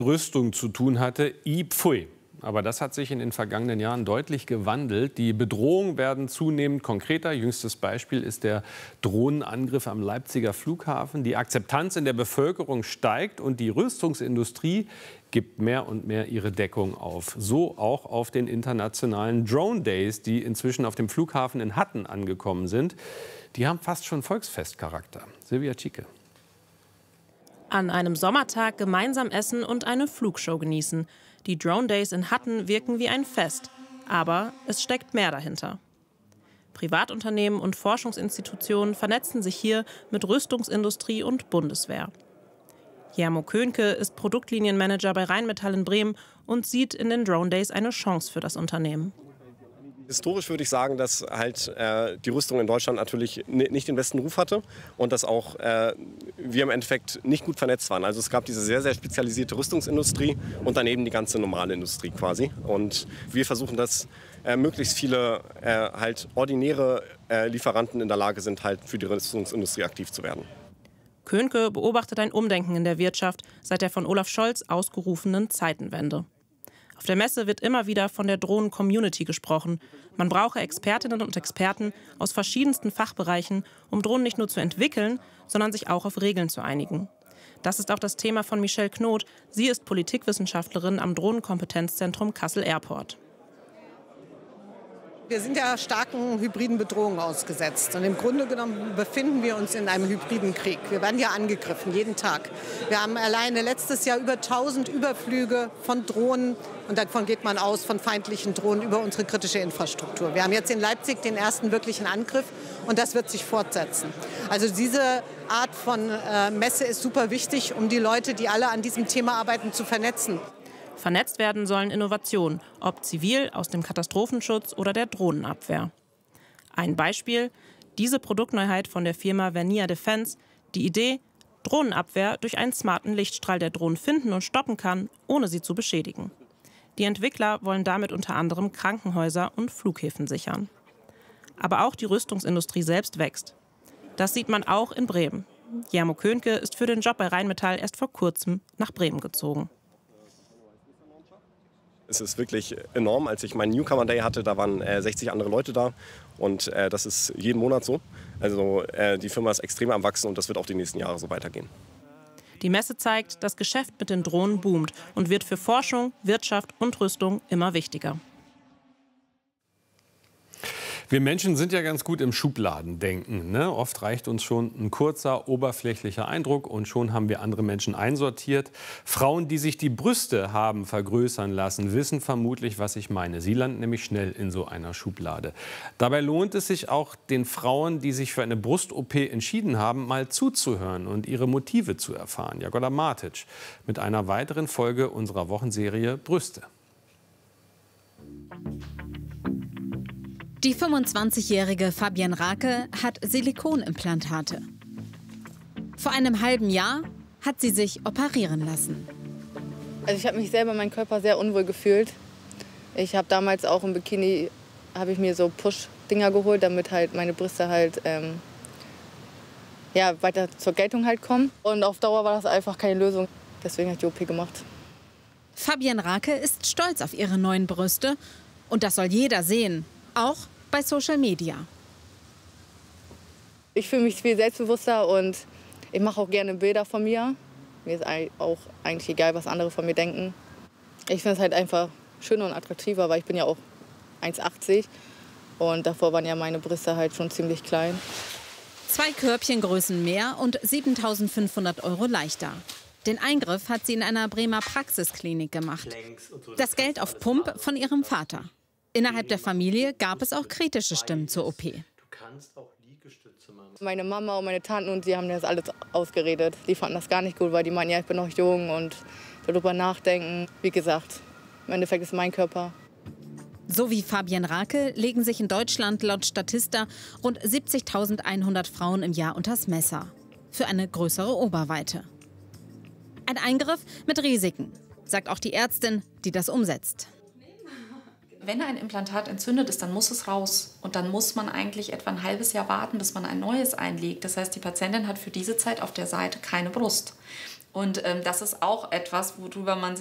Rüstung zu tun hatte. Pfui. Aber das hat sich in den vergangenen Jahren deutlich gewandelt. Die Bedrohungen werden zunehmend konkreter. Jüngstes Beispiel ist der Drohnenangriff am Leipziger Flughafen. Die Akzeptanz in der Bevölkerung steigt und die Rüstungsindustrie gibt mehr und mehr ihre Deckung auf. So auch auf den internationalen Drone Days, die inzwischen auf dem Flughafen in Hatten angekommen sind. Die haben fast schon Volksfestcharakter. Silvia Tschicke. An einem Sommertag gemeinsam essen und eine Flugshow genießen. Die Drone Days in Hatten wirken wie ein Fest. Aber es steckt mehr dahinter. Privatunternehmen und Forschungsinstitutionen vernetzen sich hier mit Rüstungsindustrie und Bundeswehr. Jermo Könke ist Produktlinienmanager bei Rheinmetall in Bremen und sieht in den Drone Days eine Chance für das Unternehmen. Historisch würde ich sagen, dass halt die Rüstung in Deutschland natürlich nicht den besten Ruf hatte und dass auch wir im Endeffekt nicht gut vernetzt waren. Also es gab diese sehr, sehr spezialisierte Rüstungsindustrie und daneben die ganze normale Industrie quasi. Und wir versuchen, dass möglichst viele halt ordinäre Lieferanten in der Lage sind, halt für die Rüstungsindustrie aktiv zu werden. Könke beobachtet ein Umdenken in der Wirtschaft seit der von Olaf Scholz ausgerufenen Zeitenwende. Auf der Messe wird immer wieder von der Drohnen-Community gesprochen. Man brauche Expertinnen und Experten aus verschiedensten Fachbereichen, um Drohnen nicht nur zu entwickeln, sondern sich auch auf Regeln zu einigen. Das ist auch das Thema von Michelle Knot. Sie ist Politikwissenschaftlerin am Drohnenkompetenzzentrum Kassel Airport. Wir sind ja starken hybriden Bedrohungen ausgesetzt. Und im Grunde genommen befinden wir uns in einem hybriden Krieg. Wir werden ja angegriffen, jeden Tag. Wir haben alleine letztes Jahr über 1000 Überflüge von Drohnen. Und davon geht man aus, von feindlichen Drohnen über unsere kritische Infrastruktur. Wir haben jetzt in Leipzig den ersten wirklichen Angriff. Und das wird sich fortsetzen. Also diese Art von Messe ist super wichtig, um die Leute, die alle an diesem Thema arbeiten, zu vernetzen. Vernetzt werden sollen Innovationen, ob zivil, aus dem Katastrophenschutz oder der Drohnenabwehr. Ein Beispiel, diese Produktneuheit von der Firma Vernier Defense, die Idee, Drohnenabwehr durch einen smarten Lichtstrahl, der Drohnen finden und stoppen kann, ohne sie zu beschädigen. Die Entwickler wollen damit unter anderem Krankenhäuser und Flughäfen sichern. Aber auch die Rüstungsindustrie selbst wächst. Das sieht man auch in Bremen. Jermo Könke ist für den Job bei Rheinmetall erst vor kurzem nach Bremen gezogen. Es ist wirklich enorm. Als ich meinen Newcomer Day hatte, da waren 60 andere Leute da. Und das ist jeden Monat so. Also die Firma ist extrem am Wachsen und das wird auch die nächsten Jahre so weitergehen. Die Messe zeigt, das Geschäft mit den Drohnen boomt und wird für Forschung, Wirtschaft und Rüstung immer wichtiger. Wir Menschen sind ja ganz gut im Schubladendenken, ne? Oft reicht uns schon ein kurzer, oberflächlicher Eindruck und schon haben wir andere Menschen einsortiert. Frauen, die sich die Brüste haben vergrößern lassen, wissen vermutlich, was ich meine. Sie landen nämlich schnell in so einer Schublade. Dabei lohnt es sich auch, den Frauen, die sich für eine Brust-OP entschieden haben, mal zuzuhören und ihre Motive zu erfahren. Jagoda Martic mit einer weiteren Folge unserer Wochenserie Brüste. Die 25-jährige Fabienne Rake hat Silikonimplantate. Vor einem halben Jahr hat sie sich operieren lassen. Also ich habe mich selber, meinen Körper sehr unwohl gefühlt. Ich habe damals auch im Bikini, habe ich mir so Push-Dinger geholt, damit halt meine Brüste halt weiter zur Geltung halt kommen. Und auf Dauer war das einfach keine Lösung. Deswegen habe ich die OP gemacht. Fabienne Rake ist stolz auf ihre neuen Brüste und das soll jeder sehen. Auch bei Social Media. Ich fühle mich viel selbstbewusster und ich mache auch gerne Bilder von mir. Mir ist auch eigentlich egal, was andere von mir denken. Ich finde es halt einfach schöner und attraktiver, weil ich bin ja auch 1,80 und davor waren ja meine Brüste halt schon ziemlich klein. 2 Körbchengrößen mehr und 7.500 € leichter. Den Eingriff hat sie in einer Bremer Praxisklinik gemacht. Das Geld auf Pump von ihrem Vater. Innerhalb der Familie gab es auch kritische Stimmen zur OP. Meine Mama und meine Tanten und sie haben das alles ausgeredet. Die fanden das gar nicht gut, weil die meinten, ja, ich bin noch jung und darüber nachdenken. Wie gesagt, im Endeffekt ist mein Körper. So wie Fabienne Rake legen sich in Deutschland laut Statista rund 70.100 Frauen im Jahr unters Messer. Für eine größere Oberweite. Ein Eingriff mit Risiken, sagt auch die Ärztin, die das umsetzt. Wenn ein Implantat entzündet ist, dann muss es raus. Und dann muss man eigentlich etwa ein halbes Jahr warten, bis man ein neues einlegt. Das heißt, die Patientin hat für diese Zeit auf der Seite keine Brust. Und das ist auch etwas, worüber man